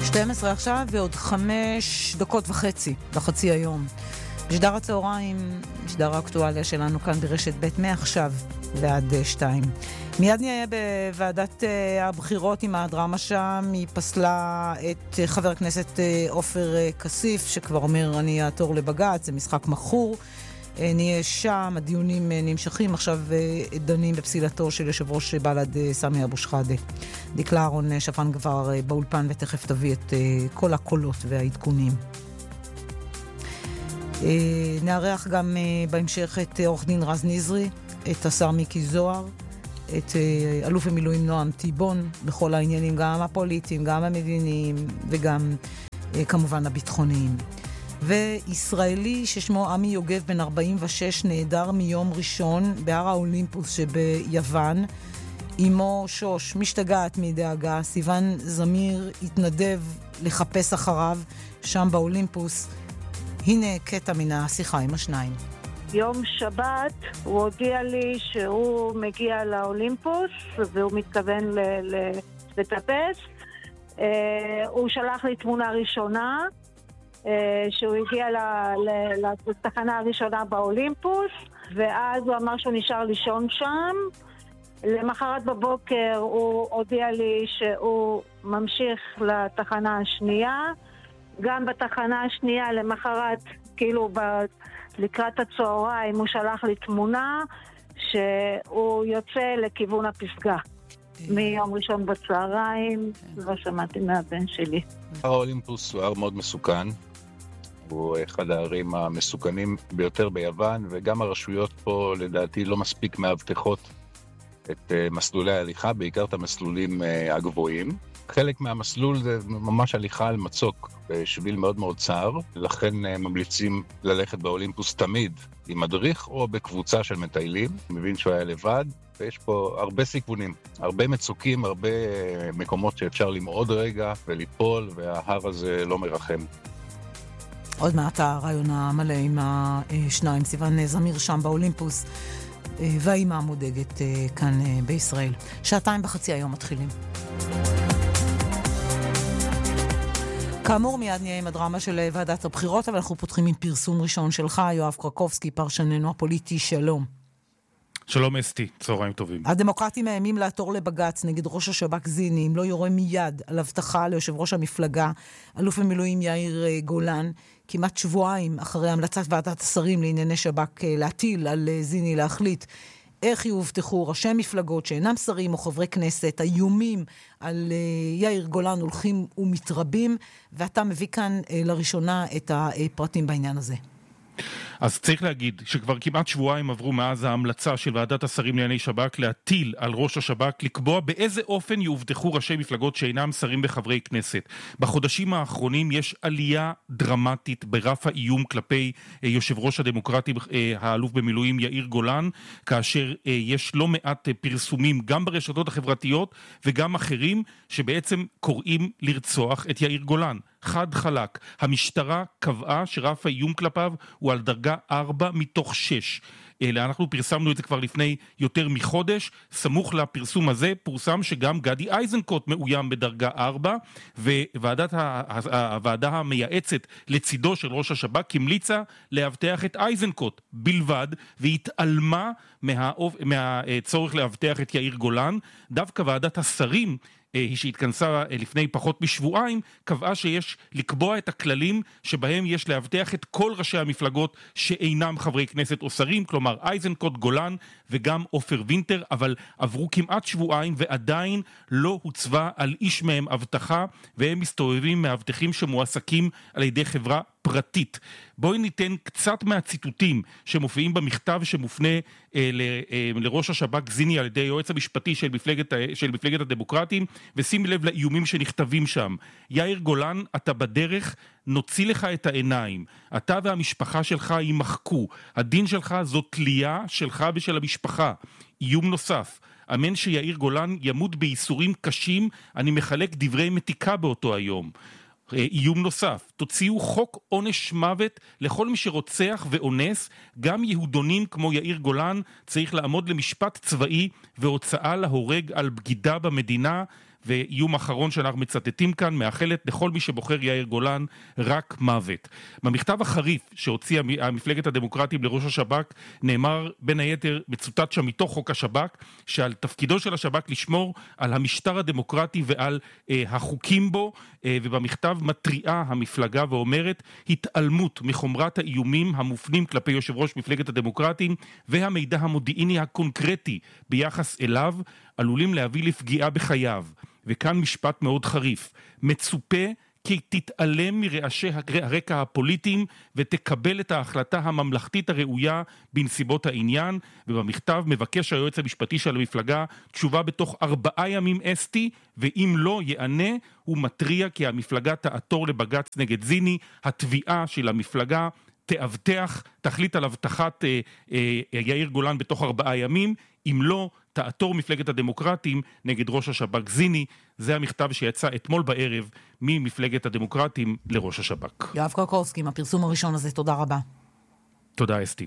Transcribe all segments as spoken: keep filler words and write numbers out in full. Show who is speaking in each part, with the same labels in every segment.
Speaker 1: שתים עשרה עכשיו ועוד חמש דקות וחצי בחצי היום. שדר הצהריים, שדר האקטואליה שלנו כאן ברשת ב' מעכשיו ועד שתיים. מיד נהיה בוועדת הבחירות עם הדרמה שם. היא פסלה את חבר הכנסת עופר כסיף שכבר אומר אני אעתור לבג"ץ, זה משחק מכור. נהיה שם, הדיונים נמשכים, עכשיו דנים בפסילתו של יושב ראש בל"ד סמי אבו שחאדה. דקלה אהרון שפן כבר באולפן ותכף תביא את כל הקולות והעדכונים. נארח גם בהמשך את עורך דין רז נזרי, את השר מיקי זוהר, את אלוף המילואים נועם טיבון, בכל העניינים, גם הפוליטיים, גם המדיניים וגם כמובן הביטחוניים. וישראלי ששמו עמי יוגב בן ארבעים ושש נעדר מיום ראשון בהר האולימפוס שביוון. אמו שוש משתגעת מדאגה, סיוון זמיר התנדב לחפש אחריו שם באולימפוס. הנה קטע מן השיחה עם השניים.
Speaker 2: יום שבת הוא הודיע לי שהוא מגיע לאולימפוס והוא מתכוון ל- ל- לטפס. אה, הוא שלח לי תמונה ראשונה אה, שהוא הגיע ל- ל- לתחנה הראשונה באולימפוס, ואז הוא אמר שהוא נשאר לישון שם. למחרת בבוקר הוא הודיע לי שהוא ממשיך לתחנה השנייה. גם בתחנה השנייה למחרת, כאילו ב... לקראת הצהריים, הוא שלח לי תמונה שהוא יוצא לכיוון הפסגה. מיום ראשון בצהריים, לא שמעתי מהבן שלי.
Speaker 3: הר האולימפוס הוא הר מאוד מסוכן. הוא אחד הערים המסוכנים ביותר ביוון, וגם הרשויות פה לדעתי לא מספיק מאבטחות את מסלולי ההליכה, בעיקר את המסלולים הגבוהים. חלק מהמסלול זה ממש הליכה על מצוק, בשביל מאוד מאוד צר, לכן ממליצים ללכת באולימפוס תמיד עם מדריך או בקבוצה של מטיילים. אני מבין שהוא היה לבד, ויש פה הרבה סיכונים, הרבה מצוקים, הרבה מקומות שאפשר למעוד רגע וליפול, וההר הזה לא מרחם.
Speaker 1: עוד מעט הרעיון המלא עם השניים, סיוון זמיר שם באולימפוס, והאימא המודאגת כאן בישראל. שעתיים בחצי היום מתחילים. כאמור מיד נהיה עם הדרמה של ועדת הבחירות, אבל אנחנו פותחים עם פרסום ראשון שלך, יואב קרקובסקי, פרשננו הפוליטי. שלום.
Speaker 4: שלום אסתי, צהריים טובים.
Speaker 1: הדמוקרטים מאיימים לעתור לבג"ץ נגד ראש השב"כ זיני, אם לא יורה מיד על הבטחה ליושב ראש המפלגה, אלוף המילואים יאיר גולן, כמעט שבועיים אחרי המלצת ועדת השרים לענייני שב"כ להטיל על זיני להחליט איך יובטחו ראשי מפלגות שאינם שרים או חברי כנסת. האיומים על יאיר גולן הולכים ומתרבים, ואתה מביא כאן לראשונה את הפרטים בעניין הזה.
Speaker 4: אז צריך להגיד שכבר כמעט שבועיים עברו מאז ההמלצה של ועדת השרים לענייני שב"כ להטיל על ראש השב"כ לקבוע באיזה אופן יובטחו ראשי מפלגות שאינם שרים וחברי כנסת. בחודשים האחרונים יש עלייה דרמטית ברף האיום כלפי יושב ראש הדמוקרטי האלוף במילואים יאיר גולן, כאשר יש לא מעט פרסומים גם ברשתות החברתיות וגם אחרים שבעצם קוראים לרצוח את יאיר גולן. חד חלק, המשטרה קבעה שרף האיום כלפיו הוא על דרגה ארבע מתוך שש. אלא אנחנו פרסמנו את זה כבר לפני יותר מחודש. סמוך לפרסום הזה פורסם שגם גדי איזנקוט מאוים בדרגה ארבע, וועדת הוועדה המייעצת לצידו של ראש השב"כ המליצה להבטח את איזנקוט בלבד, והתעלמה מה, מהצורך להבטח את יאיר גולן. דווקא ועדת השרים היא שהתכנסה לפני פחות משבועיים, קבעה שיש לקבוע את הכללים שבהם יש להבטח את כל ראשי המפלגות שאינם חברי כנסת או שרים, כלומר איזנקוט, גולן וגם עופר וינטר, אבל עברו כמעט שבועיים ועדיין לא הוצבה על איש מהם הבטחה, והם מסתובבים מאבטחים שמועסקים על ידי חברה פרטית. בואי ניתן קצת מהציטוטים שמופיעים במכתב שמופנה אה, ל, אה, לראש השב"כ זיני על ידי היועץ המשפטי של מפלגת, של מפלגת הדמוקרטים, ושים לב לאיומים שנכתבים שם. יאיר גולן, אתה בדרך, נוציא לך את העיניים. אתה והמשפחה שלך יימחקו. הדין שלך זו תלייה שלך ושל המשפחה. איום נוסף. אמן שיאיר גולן ימות בייסורים קשים, אני מחלק דברי מתיקה באותו היום. איום נוסף, תוציאו חוק עונש מוות לכל מי שרוצח ואונס, גם יהודונים כמו יאיר גולן צריך לעמוד למשפט צבאי והוצאה להורג על בגידה במדינה, ואיום אחרון שאנחנו מצטטים כאן, מאחלת לכל מי שבוחר יאיר גולן רק מוות. במכתב החריף שהוציא המפלגת הדמוקרטים לראש השב"כ, נאמר בין היתר, מצוטט שם מתוך חוק השב"כ, שעל תפקידו של השב"כ לשמור על המשטר הדמוקרטי ועל אה, החוקים בו, אה, ובמכתב מטריעה המפלגה ואומרת, התעלמות מחומרת האיומים המופנים כלפי יושב ראש מפלגת הדמוקרטים, והמידע המודיעיני הקונקרטי ביחס אליו, עלולים להביא לפגיעה בחייו. וכאן משפט מאוד חריף, מצופה כי תתעלם מרעשי הרקע הפוליטיים ותקבל את ההחלטה הממלכתית הראויה בנסיבות העניין. ובמכתב מבקש היועץ המשפטי של המפלגה תשובה בתוך ארבעה ימים אסתי, ואם לא יענה הוא מטריע כי המפלגה תעתור לבג"ץ נגד זיני. התביעה של המפלגה תאבטח, תחליט על הבטחת אה, אה, יאיר גולן בתוך ארבעה ימים, אם לא תעתור מפלגת הדמוקרטים נגד ראש השב"כ זיני. זה המכתב שיצא אתמול בערב ממפלגת הדמוקרטים לראש השב"כ.
Speaker 1: יואב קרקובסקי, עם הפרסום הראשון הזה, תודה רבה.
Speaker 4: תודה אסתי.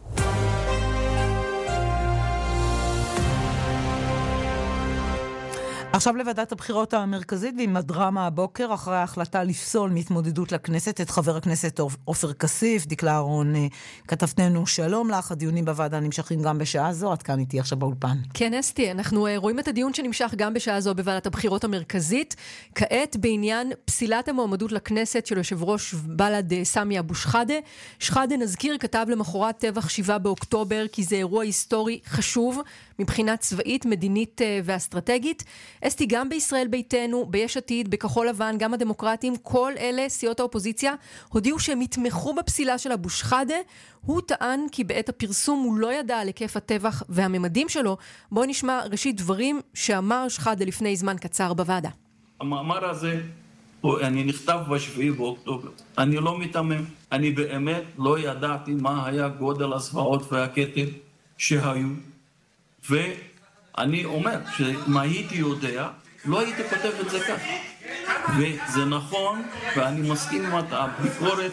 Speaker 1: עכשיו לוועדת הבחירות המרכזית, ועם הדרמה הבוקר, אחרי ההחלטה לפסול מתמודדות לכנסת את חבר הכנסת עופר כסיף. דקלה אהרון, כתבתנו, שלום לך. הדיונים בוועדה נמשכים גם בשעה זו, עד כאן איתי עכשיו באולפן.
Speaker 5: כן, אסתי, אנחנו רואים את הדיון שנמשך גם בשעה זו בוועדת הבחירות המרכזית, כעת בעניין פסילת המועמדות לכנסת של יושב ראש בל"ד סמי אבו שחאדה. שחאדה, נזכיר, כתב למחרת טבח שבעה באוקטובר כי זה אירוע היסטורי חשוב מבחינה צבאית, מדינית ואסטרטגית. אסתי, גם בישראל ביתנו, ביש עתיד, בכחול לבן, גם הדמוקרטים, כל אלה, סיעות האופוזיציה, הודיעו שהם יתמכו בפסילה של אבו שחאדה. הוא טען כי בעת הפרסום הוא לא ידע על היקף הטבח והממדים שלו. בואו נשמע ראשית דברים שאמר שחאדה לפני זמן קצר בוועדה.
Speaker 6: המאמר הזה, אני נכתב בשביעי באוקטובר. אני לא מתאמם. אני באמת לא ידעתי מה היה גודל הזוועות והקטל שהיו. ואני אומר שאם הייתי יודע, לא הייתי כותב את זה כך. וזה נכון, ואני מסכים עם הביקורת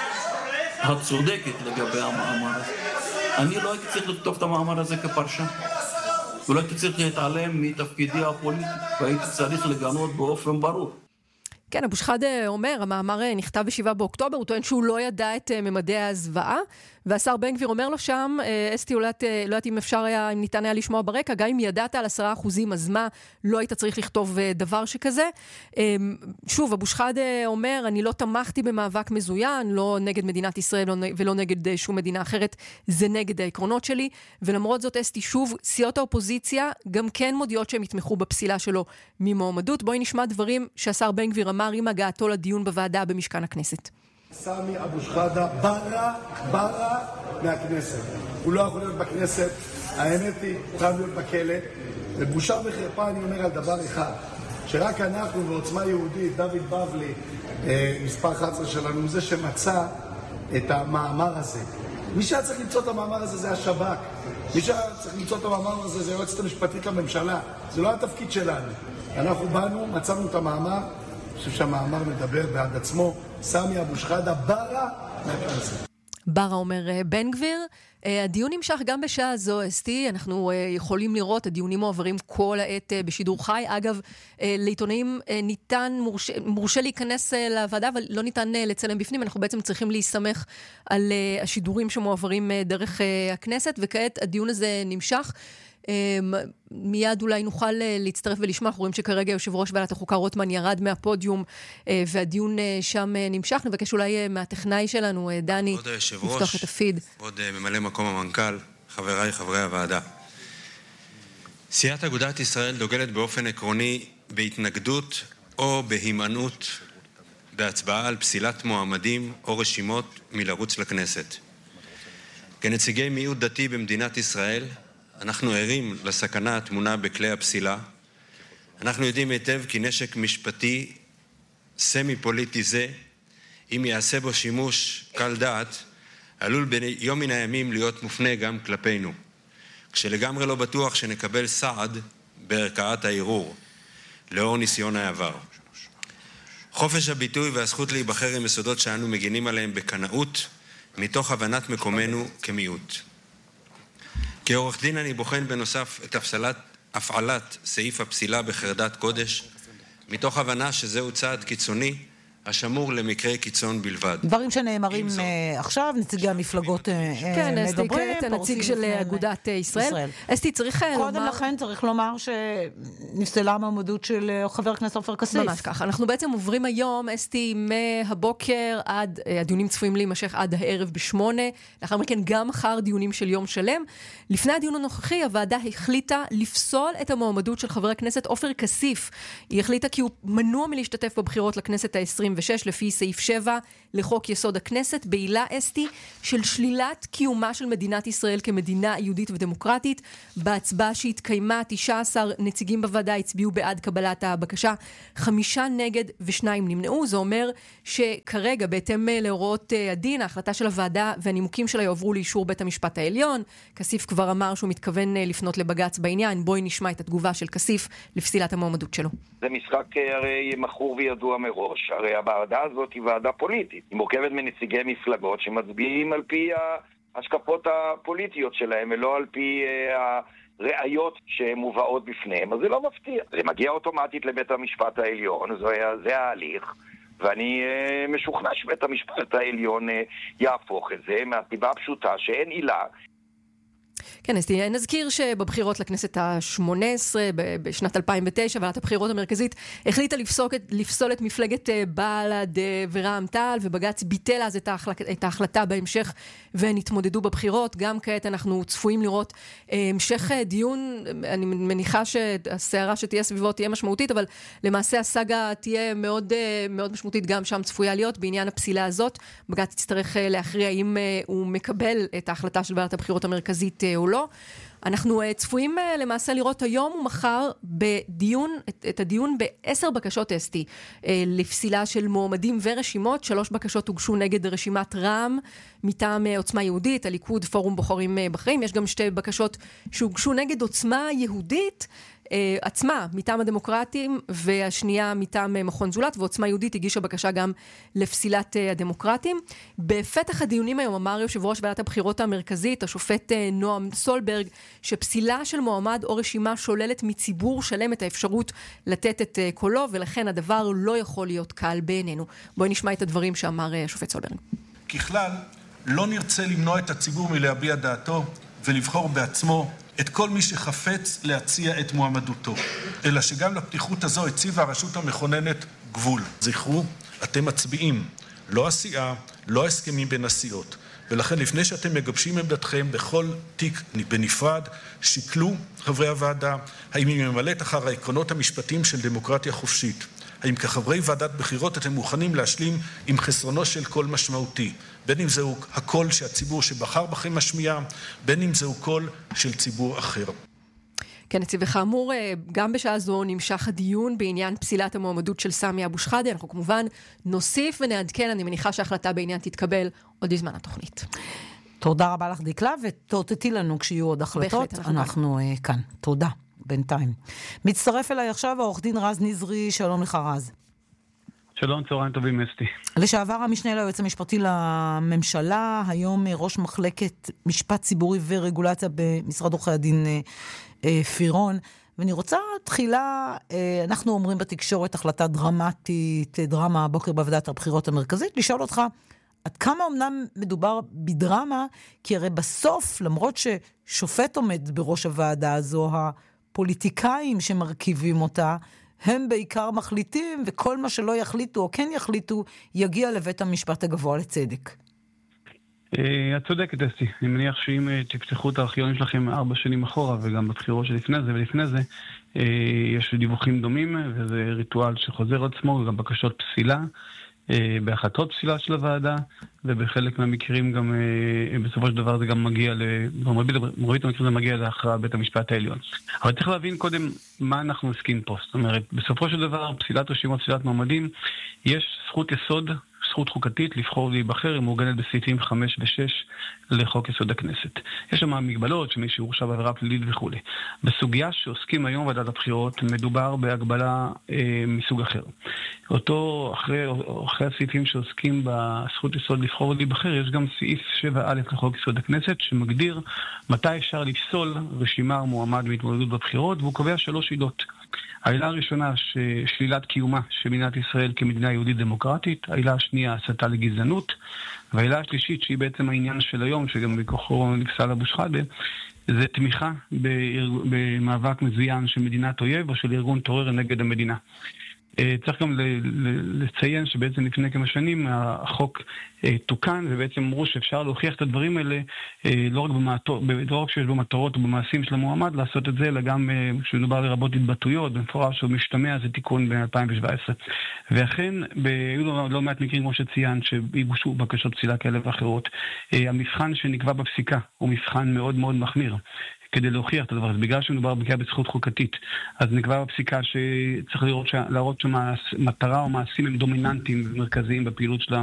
Speaker 6: הצודקת לגבי המאמר הזה. אני לא הייתי צריך לכתוב את המאמר הזה כפרשן. ולא הייתי צריך להתעלם מתפקידי הפוליטי, והייתי צריך לגנות באופן ברור.
Speaker 5: כן, אבו שחאדה אומר, המאמר נכתב בשבעה באוקטובר, הוא טוען שהוא לא ידע את ממדי הזוועה, והשר בן גביר אומר לו שם, אסתי, לא יודעת אם אפשר היה, אם ניתן היה לשמוע ברקע, גם אם ידעת על עשרה אחוזים, אז מה, לא היית צריך לכתוב דבר שכזה. שוב, אבו שחאדה אומר, אני לא תמכתי במאבק מזוין, לא נגד מדינת ישראל ולא נגד שום מדינה אחרת, זה נגד העקרונות שלי, ולמרות זאת, אסתי, שוב, סיעות האופוזיציה גם כן מודיעות שהם יתמכו בפסילה שלו ממועמדות. בואי נשמע דברים שהשר בן גביר אמר עם הגעתו לדיון בוועדה במשכן הכנסת.
Speaker 7: סמי אבו שחאדה ברא, ברא מהכנסת. הוא לא יכול להיות בכנסת, האמת היא, הוא חייב להיות בכלא. ובושה וחרפה אני אומר על דבר אחד, שרק אנחנו ועוצמה יהודית, דוד בבלי, מספר אחת עשרה שלנו, הוא זה שמצא את המאמר הזה. מי שהיה צריך למצוא את המאמר הזה זה השב"כ. מי שהיה צריך למצוא את המאמר הזה זה היועצת המשפטית לממשלה. זה לא התפקיד שלנו. אנחנו באנו, מצאנו את המאמר, אני חושב שהמאמר מדבר בעד עצמו. סמי אבו שחאדה ברא מהכנסת.
Speaker 5: ברא אומר בן גביר. הדיון נמשך גם בשעה זו, אסתי. אנחנו יכולים לראות, הדיונים מועברים כל העת בשידור חי. אגב, לעיתונאים ניתן, מורשה, מורשה להיכנס לוועדה, אבל לא ניתן לצלם בפנים. אנחנו בעצם צריכים להסתמך על השידורים שמועברים דרך הכנסת, וכעת הדיון הזה נמשך. מיד אולי נוכל להצטרף ולשמע. אנחנו רואים שכרגע יושב ראש ועדת החוקה רוטמן ירד מהפודיום והדיון שם נמשך. נבקש אולי מהטכנאי שלנו, דני, לפתוח את הפיד.
Speaker 8: כבוד ממלא מקום המנכ"ל, חבריי חברי הוועדה. סיעת אגודת ישראל דוגלת באופן עקרוני בהתנגדות או בהימנעות בהצבעה על פסילת מועמדים או רשימות מלרוץ לכנסת. כנציגי מיעוט דתי במדינת ישראל, אנחנו ערים לסכנה התמונה בכלי הפסילה. אנחנו יודעים היטב כי נשק משפטי סמי-פוליטי זה, אם יעשה בו שימוש קל דעת, עלול ביום מן הימים להיות מופנה גם כלפינו, כשלגמרי לא בטוח שנקבל סעד בערכאת הערעור, לאור ניסיון העבר. חופש הביטוי והזכות להיבחר הם יסודות שאנו מגינים עליהם בקנאות, מתוך הבנת מקומנו כמיעוט. כעורך דין אני בוחן בנוסף את הפסלת, הפעלת סעיף הפסילה בחרדת קודש מתוך הבנה שזהו צעד קיצוני, השמור למקרה קיצון בלבד.
Speaker 1: דברים שנאמרים עכשיו, נציגי המפלגות מדברים.
Speaker 5: כן, אסתי כעת, הנציג של אגודת ישראל. אסתי, צריך לומר...
Speaker 1: קודם לכן צריך לומר שנפסלה המועמדות של חבר הכנסת עופר כסיף.
Speaker 5: ממש ככה. אנחנו בעצם עוברים היום, אסתי, מהבוקר עד, הדיונים צפויים להימשך עד הערב בשמונה, לאחר מכן גם מחר דיונים של יום שלם. לפני הדיון הנוכחי, הוועדה החליטה לפסול את המועמדות של חבר הכנסת עופר כסיף. היא החליטה כי הוא מנוע מלהשתתף בבחירות לכנסת ה-עשרים ושש לפי סעיף שבע לחוק יסוד הכנסת, בעילה אסתי של שלילת קיומה של מדינת ישראל כמדינה יהודית ודמוקרטית. בהצבעה שהתקיימה, תשעה עשר נציגים בוועדה הצביעו בעד קבלת הבקשה, חמישה נגד ושניים נמנעו. זה אומר שכרגע, בהתאם להוראות הדין, ההחלטה של הוועדה והנימוקים שלה יועברו לאישור בית המשפט העליון. כסיף כבר אמר שהוא מתכוון לפנות לבג"ץ בעניין. בואי נשמע את התגובה של כסיף לפסילת המועמדות שלו.
Speaker 9: זה משחק הרי מכור וידוע מראש. הרי הוועדה הזאת היא ועדה פוליטית. היא מורכבת מנציגי מפלגות שמצביעים על פי ההשקפות הפוליטיות שלהם, ולא על פי הראיות שמובאות בפניהם. אז זה לא מפתיע. זה מגיע אוטומטית לבית המשפט העליון, זה, זה ההליך, ואני משוכנע שבית המשפט העליון יהפוך את זה מהסיבה הפשוטה שאין עילה.
Speaker 5: כן, אז נזכיר שבבחירות לכנסת ה-שמונה עשרה בשנת אלפיים ותשע, ועדת הבחירות המרכזית החליטה לפסוק, לפסול את מפלגת בל"ד ורע"מ תע"ל, ובג"ץ ביטל אז את, ההחלט, את ההחלטה בהמשך והן התמודדו בבחירות. גם כעת אנחנו צפויים לראות המשך דיון, אני מניחה שהסערה שתהיה סביבו תהיה משמעותית, אבל למעשה הסאגה תהיה מאוד, מאוד משמעותית, גם שם צפויה להיות בעניין הפסילה הזאת. בג"ץ יצטרך להכריע אם הוא מקבל את ההחלטה של ועדת הבחירות המרכזית או לא. אנחנו צפויים למעשה לראות היום ומחר בדיון, את, את הדיון בעשר בקשות אסתי לפסילה של מועמדים ורשימות. שלוש בקשות הוגשו נגד רשימת רע"מ מטעם עוצמה יהודית, הליכוד, פורום בוחרים בחיים. יש גם שתי בקשות שהוגשו נגד עוצמה יהודית עצמה, מטעם הדמוקרטים, והשנייה מטעם מכון זולת, ועוצמה יהודית הגישה בקשה גם לפסילת הדמוקרטים. בפתח הדיונים היום אמר יושב ראש ועדת הבחירות המרכזית, השופט נועם סולברג, שפסילה של מועמד או רשימה שוללת מציבור שלם את האפשרות לתת את קולו, ולכן הדבר לא יכול להיות קל בעינינו. בואי נשמע את הדברים שאמר השופט סולברג.
Speaker 10: ככלל, לא נרצה למנוע את הציבור מלהביע דעתו ולבחור בעצמו את כל מי שחפץ להציע את מועמדותו, אלא שגם לפתיחות הזו הציבה הרשות המכוננת גבול. זכרו, אתם מצביעים, לא הסיעה, לא הסכמים בין הסיעות, ולכן לפני שאתם מגבשים עמדתכם בכל תיק בנפרד, שקלו חברי הוועדה, האם היא ממלאת אחר העקרונות המשפטיים של דמוקרטיה חופשית. האם כחברי ועדת בחירות אתם מוכנים להשלים עם חסרונו של קול משמעותי, בין אם זהו הקול שהציבור שבחר בכם משמיע, בין אם זהו קול של ציבור אחר.
Speaker 5: כן, וכאמור, גם בשעה זו נמשך הדיון בעניין פסילת המועמדות של סמי אבו שחאדה. אנחנו כמובן נוסיף ונעדכן, אני מניחה שההחלטה בעניין תתקבל עוד בזמן התוכנית.
Speaker 1: תודה רבה לך דקלה, ותורטטי לנו כשיהיו עוד החלטות. בהחלט, אנחנו, אנחנו uh, כאן. תודה, בינתיים. מצטרף אליי עכשיו העורך דין רז נזרי, שלום לך רז.
Speaker 11: שלום, צהריים טובים אסתי.
Speaker 1: לשעבר המשנה ליועץ המשפטי לממשלה, היום ראש מחלקת משפט ציבורי ורגולציה במשרד עורכי הדין פירון. ואני רוצה תחילה, אנחנו אומרים בתקשורת החלטה דרמטית, דרמה הבוקר בוועדת הבחירות המרכזית, לשאול אותך, עד כמה אמנם מדובר בדרמה, כי הרי בסוף, למרות ששופט עומד בראש הוועדה הזו, הפוליטיקאים שמרכיבים אותה, הם בעיקר מחליטים, וכל מה שלא יחליטו או כן יחליטו, יגיע לבית המשפט הגבוה לצדק.
Speaker 11: את צודקת, אסתי. אני מניח שאם תפתחו את הארכיונים שלכם ארבע שנים אחורה, וגם בבחירות שלפני זה ולפני זה, יש דיווחים דומים, וזה ריטואל שחוזר עצמו, וגם בקשות פסילה, בהחלטות פסילה של הוועדה, ובחלק מהמקרים גם, בסופו של דבר זה גם מגיע, במרבית המקרים זה מגיע להכרעה בית המשפט העליון. אבל צריך להבין קודם מה אנחנו עוסקים פה. זאת אומרת, בסופו של דבר, פסילת רשימות, פסילת מועמדים, יש זכות יסוד, זכות חוקתית לבחור ולהיבחר, היא מעוגנת בסעיפים חמש ושש לחוק יסוד הכנסת. יש שם מגבלות שמי שהורשע בעבירה פלילית וכו'. בסוגיה שעוסקים היום ועדת הבחירות, מדובר בהגבלה אה, מסוג אחר. אותו, אחרי, אחרי הסעיפים שעוסקים בזכות יסוד לבחור ולהיבחר, יש גם סעיף שבע א' לחוק יסוד הכנסת, שמגדיר מתי אפשר לפסול רשימה או מועמד בהתמודדות בבחירות, והוא קובע שלוש עילות. העילה הראשונה, שלילת קיומה של מדינת ישראל כמדינה יהודית דמוקרטית, העילה השנייה, הסתה לגזענות, והעילה השלישית, שהיא בעצם העניין של היום, שגם בכוחו נפסל אבו שחאדה, זה תמיכה במאבק מזוין של מדינת אויב או של ארגון טרור נגד המדינה. צריך גם לציין שבעצם לפני כמה שנים החוק תוקן, ובעצם אמרו שאפשר להוכיח את הדברים האלה לא רק במטרות, לא רק שיש במטרות ובמעשים של המועמד לעשות את זה, אלא גם כשמדובר לרבות התבטאויות, במפורש שהוא משתמע, זה תיקון ב-אלפיים שבע עשרה. ואכן, היו לא מעט מקרים כמו שציין, שיבושו בקשות פסילה כאלה ואחרות. המבחן שנקבע בפסיקה הוא מבחן מאוד מאוד מחמיר. כדי להוכיח את הדבר הזה, בגלל שמדובר בפגיעה בזכות חוקתית, אז נקבע בפסיקה שצריך לראות, להראות שמטרה או מעשים הם דומיננטיים ומרכזיים בפעילות של